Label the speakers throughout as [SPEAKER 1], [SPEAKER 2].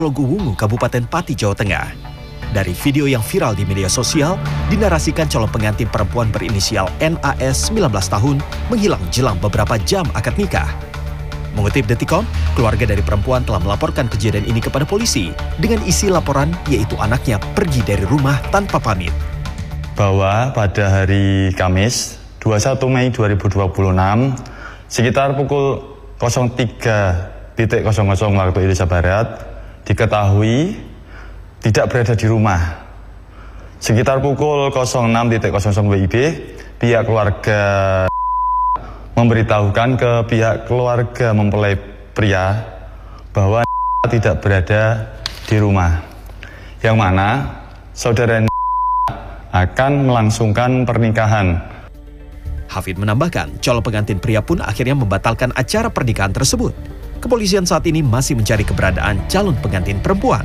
[SPEAKER 1] Wungu, Kabupaten Pati, Jawa Tengah. Dari video yang viral di media sosial, dinarasikan calon pengantin perempuan berinisial NAS 19 tahun menghilang jelang beberapa jam akad nikah. Mengutip Detikcom, keluarga dari perempuan telah melaporkan kejadian ini kepada polisi dengan isi laporan yaitu anaknya pergi dari rumah tanpa pamit.
[SPEAKER 2] Bahwa pada hari Kamis 21 Mei 2026 sekitar pukul 03.00 waktu Indonesia Barat diketahui tidak berada di rumah. Sekitar pukul 06.00 WIB, pihak keluarga memberitahukan ke pihak keluarga mempelai pria bahwa tidak berada di rumah, yang mana saudara akan melangsungkan pernikahan.
[SPEAKER 1] Hafid menambahkan, calon pengantin pria pun akhirnya membatalkan acara pernikahan tersebut. Kepolisian saat ini masih mencari keberadaan calon pengantin perempuan.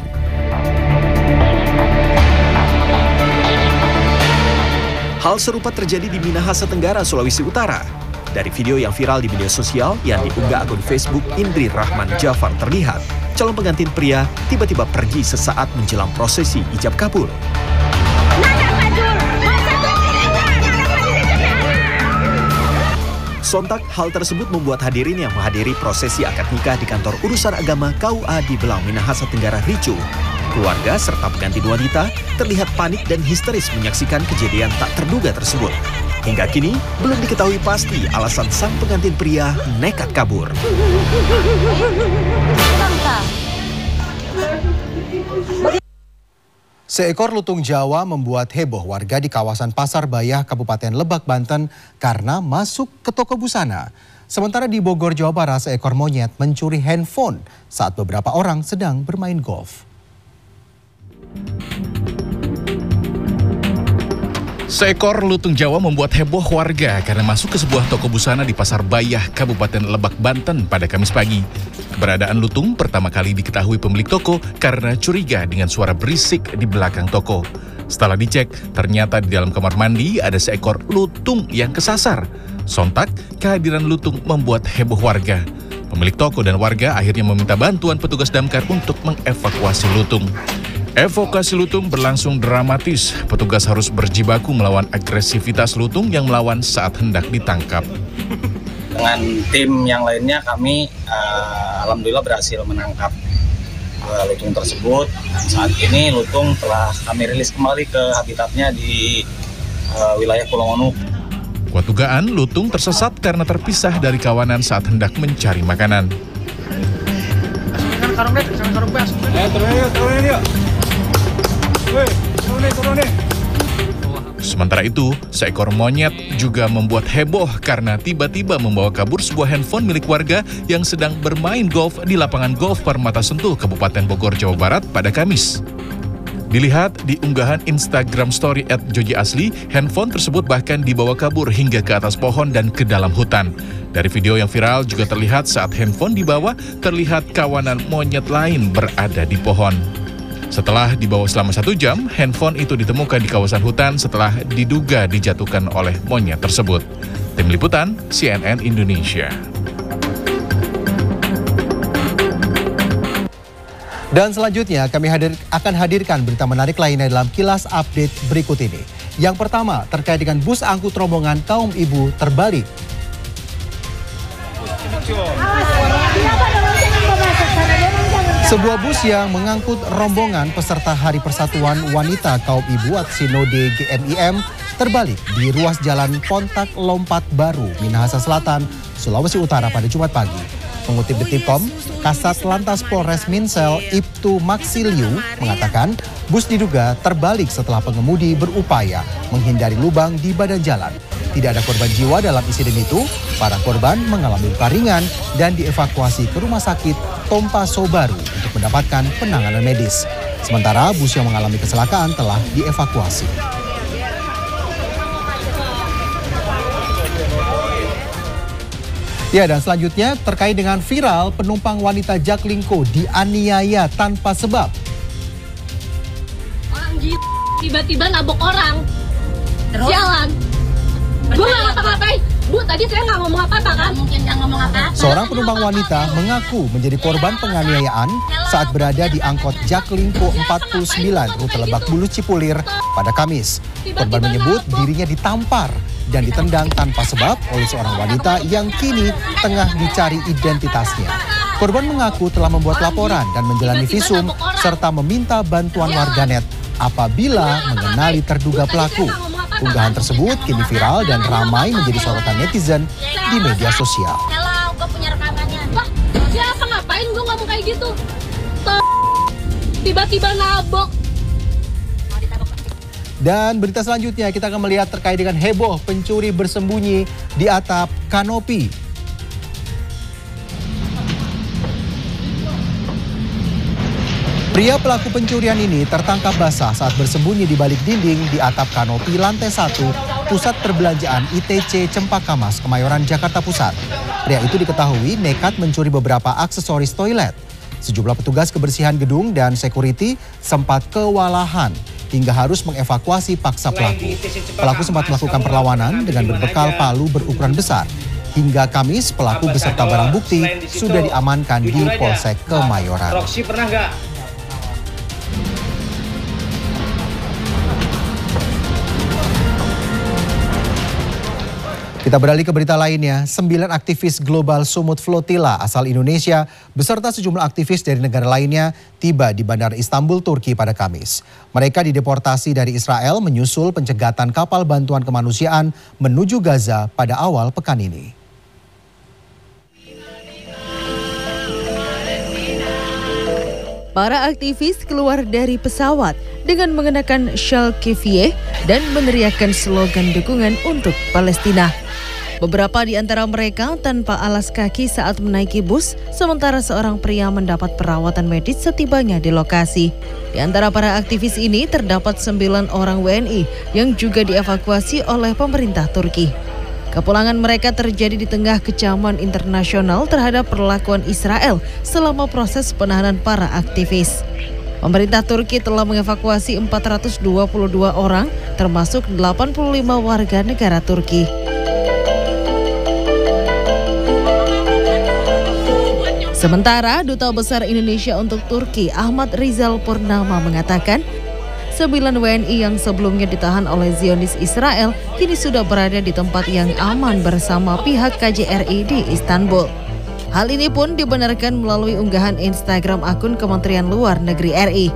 [SPEAKER 1] Hal serupa terjadi di Minahasa Tenggara, Sulawesi Utara. Dari video yang viral di media sosial yang diunggah akun Facebook Indri Rahman Jafar terlihat, calon pengantin pria tiba-tiba pergi sesaat menjelang prosesi ijab kabul. Sontak, hal tersebut membuat hadirin yang menghadiri prosesi akad nikah di kantor urusan agama KUA di Belang, Minahasa Tenggara ricuh. Keluarga serta pengantin wanita terlihat panik dan histeris menyaksikan kejadian tak terduga tersebut. Hingga kini, belum diketahui pasti alasan sang pengantin pria nekat kabur.
[SPEAKER 3] Seekor lutung Jawa membuat heboh warga di kawasan Pasar Bayah, Kabupaten Lebak, Banten karena masuk ke toko busana. Sementara di Bogor, Jawa Barat, seekor monyet mencuri handphone saat beberapa orang sedang bermain golf.
[SPEAKER 4] Seekor lutung Jawa membuat heboh warga karena masuk ke sebuah toko busana di Pasar Bayah, Kabupaten Lebak, Banten pada Kamis pagi. Keberadaan lutung pertama kali diketahui pemilik toko karena curiga dengan suara berisik di belakang toko. Setelah dicek, ternyata di dalam kamar mandi ada seekor lutung yang kesasar. Sontak, kehadiran lutung membuat heboh warga. Pemilik toko dan warga akhirnya meminta bantuan petugas damkar untuk mengevakuasi lutung. Evakuasi lutung berlangsung dramatis. Petugas harus berjibaku melawan agresivitas lutung yang melawan saat hendak ditangkap.
[SPEAKER 5] Dengan tim yang lainnya kami alhamdulillah berhasil menangkap lutung tersebut. Dan saat ini lutung telah kami rilis kembali ke habitatnya di wilayah Pulau Onuk.
[SPEAKER 4] Kuat dugaan lutung tersesat karena terpisah dari kawanan saat hendak mencari makanan. Sementara itu, seekor monyet juga membuat heboh karena tiba-tiba membawa kabur sebuah handphone milik warga yang sedang bermain golf di lapangan golf Permata Sentul, Kabupaten Bogor, Jawa Barat pada Kamis. Dilihat di unggahan Instagram story @jojiasli, handphone tersebut bahkan dibawa kabur hingga ke atas pohon dan ke dalam hutan. Dari video yang viral juga terlihat saat handphone dibawa, terlihat kawanan monyet lain berada di pohon. Setelah dibawa selama 1 jam, handphone itu ditemukan di kawasan hutan setelah diduga dijatuhkan oleh monyet tersebut. Tim Liputan, CNN Indonesia.
[SPEAKER 3] Dan selanjutnya kami akan hadirkan berita menarik lainnya dalam kilas update berikut ini. Yang pertama terkait dengan bus angkut rombongan kaum ibu terbalik. Sebuah bus yang mengangkut rombongan peserta Hari Persatuan Wanita Kaum Ibu atau Sinode GMIM terbalik di ruas jalan Pontak Lompat Baru, Minahasa Selatan, Sulawesi Utara pada Jumat pagi. Mengutip Detikcom, Kasat Lantas Polres Minsel Ibtu Maksiliu mengatakan bus diduga terbalik setelah pengemudi berupaya menghindari lubang di badan jalan. Tidak ada korban jiwa dalam insiden itu. Para korban mengalami luka ringan dan dievakuasi ke Rumah Sakit Tompa Sobaru untuk mendapatkan penanganan medis. Sementara bus yang mengalami kecelakaan telah dievakuasi. Ya, dan selanjutnya terkait dengan viral penumpang wanita Jaklingko dianiaya tanpa sebab.
[SPEAKER 6] Orang tiba-tiba nabok orang. Terus? Jalan. Gue gak ngapa-ngapain. Bu, tadi saya nggak ngomong apa-apa kan? Mungkin nggak ngomong apa-apa.
[SPEAKER 3] Seorang penumpang wanita mengaku menjadi korban penganiayaan saat berada di angkot Jaklingko 49 rute Lebak Bulus Cipulir pada Kamis. Korban menyebut dirinya ditampar dan ditendang tanpa sebab oleh seorang wanita yang kini tengah dicari identitasnya. Korban mengaku telah membuat laporan dan menjalani visum serta meminta bantuan warganet apabila mengenali terduga pelaku. Unggahan tersebut kini viral dan ramai menjadi sorotan netizen di media sosial.
[SPEAKER 6] Hello, gue punya rekamannya. Wah, siapa ngapain gue ngomong kayak gitu? Tiba-tiba nabok.
[SPEAKER 3] Dan berita selanjutnya kita akan melihat terkait dengan heboh pencuri bersembunyi di atap kanopi. Pria pelaku pencurian ini tertangkap basah saat bersembunyi di balik dinding di atap kanopi lantai 1 Pusat Perbelanjaan ITC Cempaka Mas, Kemayoran, Jakarta Pusat. Pria itu diketahui nekat mencuri beberapa aksesoris toilet. Sejumlah petugas kebersihan gedung dan security sempat kewalahan hingga harus mengevakuasi paksa pelaku. Pelaku sempat melakukan perlawanan dengan berbekal palu berukuran besar. Hingga Kamis, pelaku beserta barang bukti sudah diamankan di Polsek Kemayoran. Kita beralih ke berita lainnya, 9 aktivis Global Sumut Flotilla asal Indonesia beserta sejumlah aktivis dari negara lainnya tiba di Bandara Istanbul, Turki pada Kamis. Mereka dideportasi dari Israel menyusul pencegatan kapal bantuan kemanusiaan menuju Gaza pada awal pekan ini.
[SPEAKER 7] Para aktivis keluar dari pesawat dengan mengenakan syal kefiyeh dan meneriakkan slogan dukungan untuk Palestina. Beberapa di antara mereka tanpa alas kaki saat menaiki bus, sementara seorang pria mendapat perawatan medis setibanya di lokasi. Di antara para aktivis ini terdapat 9 orang WNI yang juga dievakuasi oleh pemerintah Turki. Kepulangan mereka terjadi di tengah kecaman internasional terhadap perlakuan Israel selama proses penahanan para aktivis. Pemerintah Turki telah mengevakuasi 422 orang, termasuk 85 warga negara Turki. Sementara Duta Besar Indonesia untuk Turki, Ahmad Rizal Purnama, mengatakan 9 WNI yang sebelumnya ditahan oleh Zionis Israel kini sudah berada di tempat yang aman bersama pihak KJRI di Istanbul. Hal ini pun dibenarkan melalui unggahan Instagram akun Kementerian Luar Negeri RI.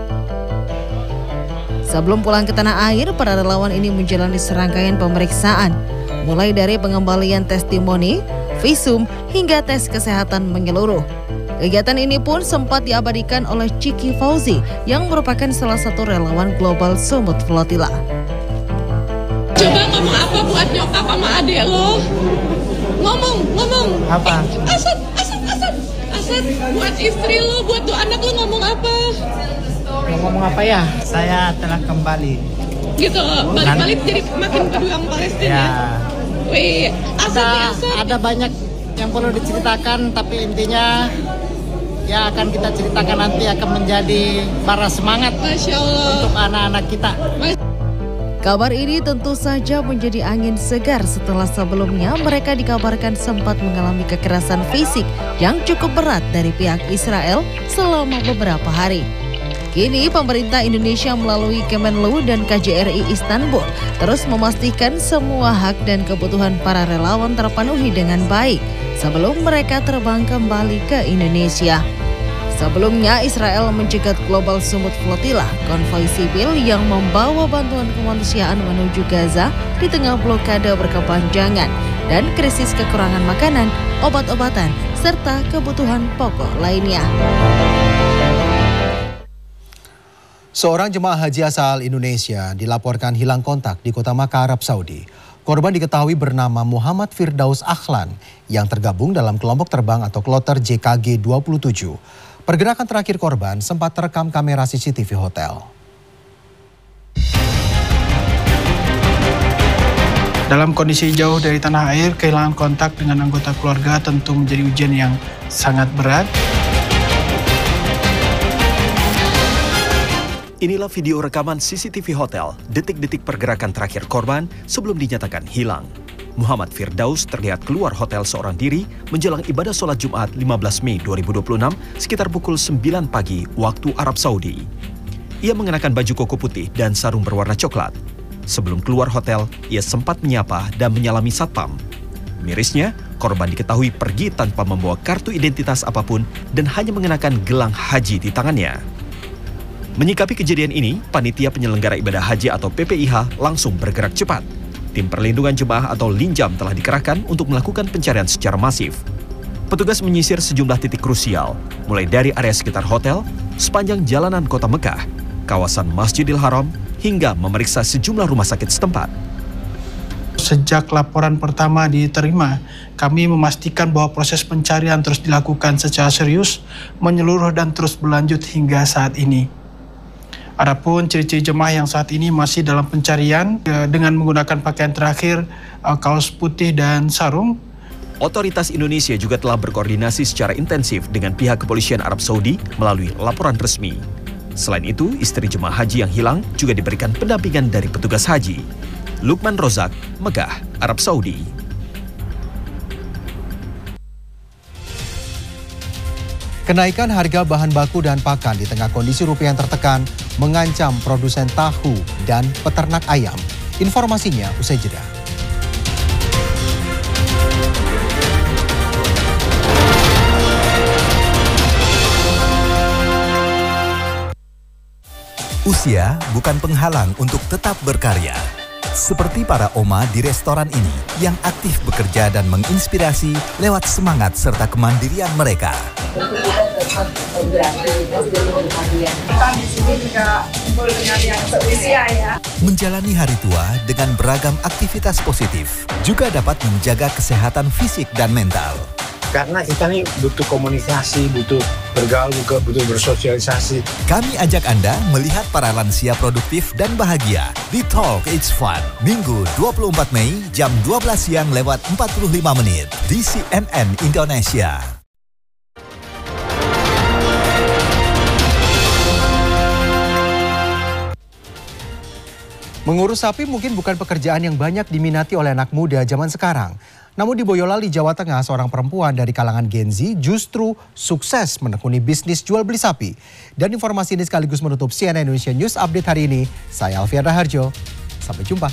[SPEAKER 7] Sebelum pulang ke tanah air, para relawan ini menjalani serangkaian pemeriksaan, mulai dari pengembalian testimoni, visum, hingga tes kesehatan menyeluruh. Kegiatan ini pun sempat diabadikan oleh Ciki Fauzi yang merupakan salah satu relawan Global Sumut Flotilla.
[SPEAKER 6] Coba ngomong apa buat nyokap sama adek lo? Ngomong.
[SPEAKER 8] Apa?
[SPEAKER 6] Asad, buat istri lo, buat tuh anak lo ngomong apa?
[SPEAKER 8] Ngomong apa ya? Saya telah kembali.
[SPEAKER 6] Gitu, balik-balik jadi makin pejuang Palestina.
[SPEAKER 8] Ya.
[SPEAKER 6] Wih, Asad.
[SPEAKER 8] Ada banyak yang perlu diceritakan, tapi intinya ya akan kita ceritakan nanti akan menjadi bara semangat
[SPEAKER 6] Masya Allah.
[SPEAKER 8] untuk anak-anak kita.
[SPEAKER 7] Kabar ini tentu saja menjadi angin segar setelah sebelumnya mereka dikabarkan sempat mengalami kekerasan fisik yang cukup berat dari pihak Israel selama beberapa hari. Kini pemerintah Indonesia melalui Kemenlu dan KJRI Istanbul terus memastikan semua hak dan kebutuhan para relawan terpenuhi dengan baik sebelum mereka terbang kembali ke Indonesia. Sebelumnya, Israel mencegat Global Sumut Flotilla, konvoi sipil yang membawa bantuan kemanusiaan menuju Gaza di tengah blokade berkepanjangan dan krisis kekurangan makanan, obat-obatan, serta kebutuhan pokok lainnya.
[SPEAKER 3] Seorang jemaah haji asal Indonesia dilaporkan hilang kontak di kota Makkah, Arab Saudi. Korban diketahui bernama Muhammad Firdaus Akhlan yang tergabung dalam kelompok terbang atau kloter JKG 27. Pergerakan terakhir korban sempat terekam kamera CCTV hotel.
[SPEAKER 9] Dalam kondisi jauh dari tanah air, kehilangan kontak dengan anggota keluarga tentu menjadi ujian yang sangat berat.
[SPEAKER 1] Inilah video rekaman CCTV hotel, detik-detik pergerakan terakhir korban sebelum dinyatakan hilang. Muhammad Firdaus terlihat keluar hotel seorang diri menjelang ibadah sholat Jumat 15 Mei 2026 sekitar pukul 9 pagi waktu Arab Saudi. Ia mengenakan baju koko putih dan sarung berwarna coklat. Sebelum keluar hotel, ia sempat menyapa dan menyalami satpam. Mirisnya, korban diketahui pergi tanpa membawa kartu identitas apapun dan hanya mengenakan gelang haji di tangannya. Menyikapi kejadian ini, panitia penyelenggara ibadah haji atau PPIH langsung bergerak cepat. Tim perlindungan jemaah atau Linjam telah dikerahkan untuk melakukan pencarian secara masif. Petugas menyisir sejumlah titik krusial, mulai dari area sekitar hotel, sepanjang jalanan kota Mekah, kawasan Masjidil Haram, hingga memeriksa sejumlah rumah sakit setempat.
[SPEAKER 9] Sejak laporan pertama diterima, kami memastikan bahwa proses pencarian terus dilakukan secara serius, menyeluruh dan terus berlanjut hingga saat ini. Adapun ciri-ciri jemaah yang saat ini masih dalam pencarian dengan menggunakan pakaian terakhir, kaos putih dan sarung.
[SPEAKER 1] Otoritas Indonesia juga telah berkoordinasi secara intensif dengan pihak kepolisian Arab Saudi melalui laporan resmi. Selain itu, istri jemaah haji yang hilang juga diberikan pendampingan dari petugas haji. Lukman Rozak, Mekah, Arab Saudi.
[SPEAKER 3] Kenaikan harga bahan baku dan pakan di tengah kondisi rupiah yang tertekan mengancam produsen tahu dan peternak ayam. Informasinya usai jeda.
[SPEAKER 10] Usia bukan penghalang untuk tetap berkarya. Seperti para oma di restoran ini yang aktif bekerja dan menginspirasi lewat semangat serta kemandirian mereka.
[SPEAKER 11] Kita di sini juga kumpul dengan yang seusia ya.
[SPEAKER 10] Menjalani hari tua dengan beragam aktivitas positif juga dapat menjaga kesehatan fisik dan mental.
[SPEAKER 12] Karena kita nih butuh komunikasi, butuh bergaul, butuh bersosialisasi.
[SPEAKER 10] Kami ajak Anda melihat para lansia produktif dan bahagia di Talk It's Fun, Minggu 24 Mei jam 12 siang lewat 45 menit di CNN Indonesia.
[SPEAKER 3] Mengurus sapi mungkin bukan pekerjaan yang banyak diminati oleh anak muda zaman sekarang. Namun di Boyolali, Jawa Tengah, seorang perempuan dari kalangan Gen Z justru sukses menekuni bisnis jual beli sapi. Dan informasi ini sekaligus menutup CNN Indonesia News Update hari ini. Saya Alfian Raharjo. Sampai jumpa.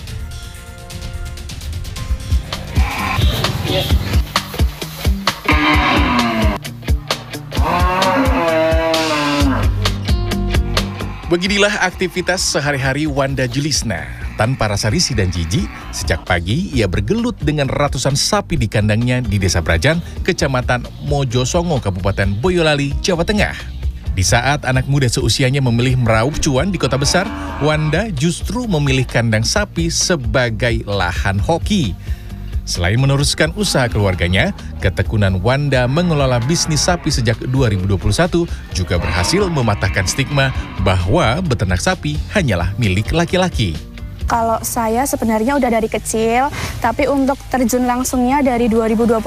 [SPEAKER 4] Beginilah aktivitas sehari-hari Wanda Julisna. Tanpa rasa risih dan jijik, sejak pagi ia bergelut dengan ratusan sapi di kandangnya di Desa Brajan, Kecamatan Mojosongo, Kabupaten Boyolali, Jawa Tengah. Di saat anak muda seusianya memilih meraup cuan di kota besar, Wanda justru memilih kandang sapi sebagai lahan hoki. Selain meneruskan usaha keluarganya, ketekunan Wanda mengelola bisnis sapi sejak 2021 juga berhasil mematahkan stigma bahwa beternak sapi hanyalah milik laki-laki.
[SPEAKER 13] Kalau saya sebenarnya udah dari kecil, tapi untuk terjun langsungnya dari 2021.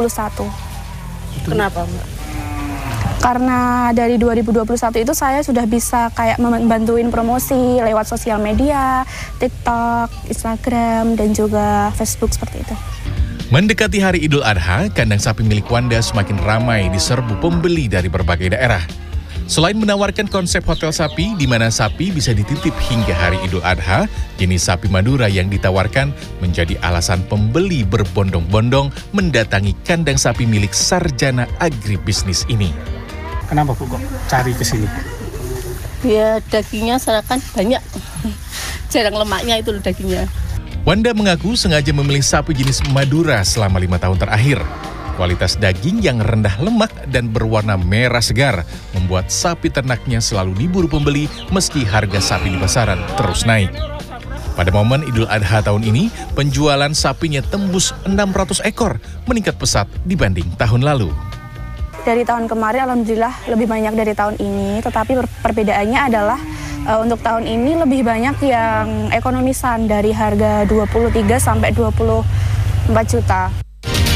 [SPEAKER 14] Kenapa, Mbak?
[SPEAKER 13] Karena dari 2021 itu saya sudah bisa kayak membantuin promosi lewat sosial media, TikTok, Instagram, dan juga Facebook seperti itu.
[SPEAKER 4] Mendekati hari Idul Adha, kandang sapi milik Wanda semakin ramai diserbu pembeli dari berbagai daerah. Selain menawarkan konsep hotel sapi di mana sapi bisa dititip hingga hari Idul Adha, jenis sapi Madura yang ditawarkan menjadi alasan pembeli berbondong-bondong mendatangi kandang sapi milik sarjana agribisnis ini.
[SPEAKER 12] Kenapa Bu kok cari ke sini?
[SPEAKER 14] Ya dagingnya kan banyak, jarang lemaknya itu loh dagingnya.
[SPEAKER 4] Wanda mengaku sengaja memilih sapi jenis Madura selama 5 tahun terakhir. Kualitas daging yang rendah lemak dan berwarna merah segar membuat sapi ternaknya selalu diburu pembeli meski harga sapi di pasaran terus naik. Pada momen Idul Adha tahun ini, penjualan sapinya tembus 600 ekor, meningkat pesat dibanding tahun lalu.
[SPEAKER 13] Dari tahun kemarin alhamdulillah lebih banyak dari tahun ini, tetapi perbedaannya adalah untuk tahun ini lebih banyak yang ekonomisan dari harga 23 sampai 24 juta.